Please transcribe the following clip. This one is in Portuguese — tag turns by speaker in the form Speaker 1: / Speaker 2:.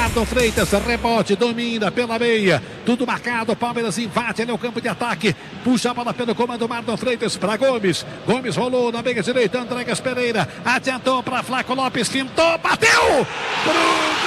Speaker 1: Marlon Freitas, rebote, domina pela meia. Tudo marcado, Palmeiras invade ali o campo de ataque. Puxa a bola pelo comando, Marlon Freitas para Gomes. Gomes rolou na meia direita, Andréas Pereira. Adiantou para Flaco Lopes, fintou, bateu!